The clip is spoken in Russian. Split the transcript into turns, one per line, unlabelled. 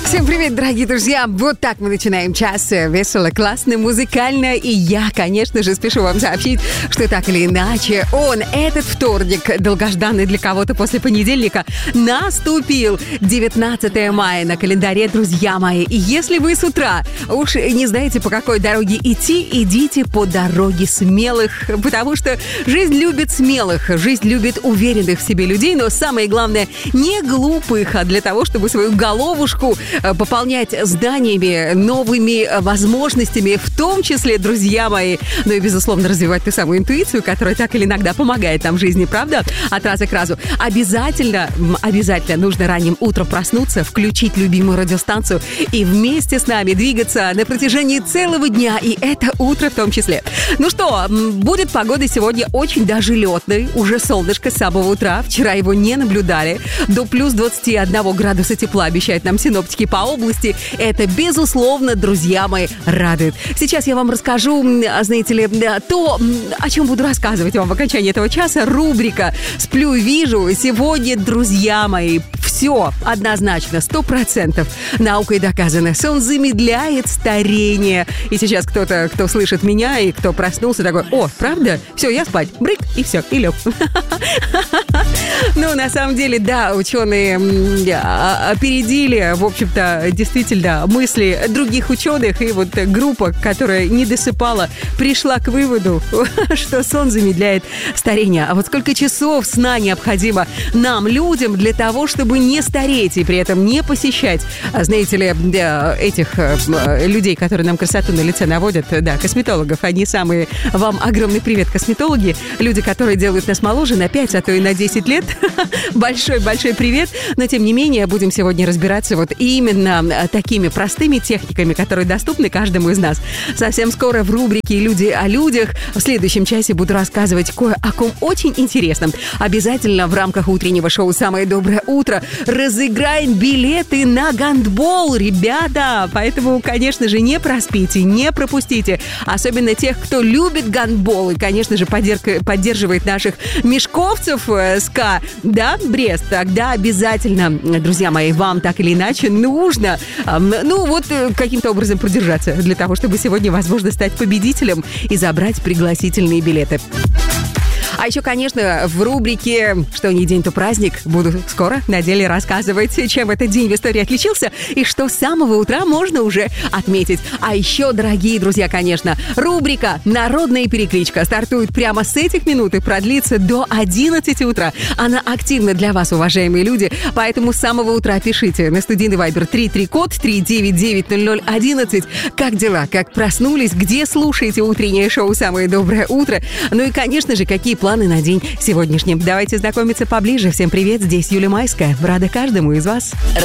Всем привет, дорогие друзья! Вот так мы начинаем час весело, классно, музыкально. И я, конечно же, спешу вам сообщить, что так или иначе этот вторник, долгожданный для кого-то после понедельника, наступил. 19 мая на календаре, друзья мои. И если вы с утра уж не знаете, по какой дороге идти, идите по дороге смелых. Потому что жизнь любит смелых, жизнь любит уверенных в себе людей. Но самое главное, не глупых, а для того, чтобы свою головушку пополнять знаниями, новыми возможностями, в том числе, друзья мои, ну и, безусловно, развивать ту самую интуицию, которая так или иногда помогает нам в жизни, правда? От раза к разу. Обязательно нужно ранним утром проснуться, включить любимую радиостанцию и вместе с нами двигаться на протяжении целого дня, и это утро в том числе. Ну что, будет погода сегодня очень даже летной, уже солнышко с самого утра, вчера его не наблюдали, до плюс 21 градуса тепла обещают нам синоптики по области. Это, безусловно, друзья мои, радует. Сейчас я вам расскажу, знаете ли, то, о чем буду рассказывать вам в окончании этого часа. Рубрика «Сплю и вижу». Сегодня, друзья мои, все однозначно, 100% наукой доказано. Сон замедляет старение. И сейчас кто-то, кто слышит меня и кто проснулся, такой: о, правда? Все, я спать. Брык, и все, и лег. Ну, на самом деле, да, ученые опередили, в общем-то, действительно, мысли других ученых. И вот группа, которая не досыпала, пришла к выводу, что сон замедляет старение. А вот сколько часов сна необходимо нам, людям, для того, чтобы не стареть и при этом не посещать, знаете ли, этих людей, которые нам красоту на лице наводят, да, косметологов. Они самые. Вам огромный привет, косметологи. Люди, которые делают нас моложе на 5, а то и на 10 лет. Большой-большой привет. Но, тем не менее, будем сегодня разбираться вот именно такими простыми техниками, которые доступны каждому из нас. Совсем скоро в рубрике «Люди о людях» в следующем часе буду рассказывать кое о ком очень интересном. Обязательно в рамках утреннего шоу «Самое доброе утро» разыграем билеты на гандбол, ребята. Поэтому, конечно же, не проспите, не пропустите. Особенно тех, кто любит гандбол и, конечно же, поддерживает наших мешковцев СКА, да, Брест. Тогда обязательно, друзья мои, вам так или иначе нужно, каким-то образом продержаться для того, чтобы сегодня, возможно, стать победителем и забрать пригласительные билеты. А еще, конечно, в рубрике «Что ни день, то праздник» буду скоро на деле рассказывать, чем этот день в истории отличился и что с самого утра можно уже отметить. А еще, дорогие друзья, конечно, рубрика «Народная перекличка» стартует прямо с этих минут и продлится до 11 утра. Она активна для вас, уважаемые люди, поэтому с самого утра пишите на студийный вайбер 33-код 399-0011. Как дела? Как проснулись? Где слушаете утреннее шоу «Самое доброе утро»? Ну и, конечно же, какие планы на день сегодняшний. Давайте знакомиться поближе. Всем привет, здесь Юлия Майская. Рада каждому из вас.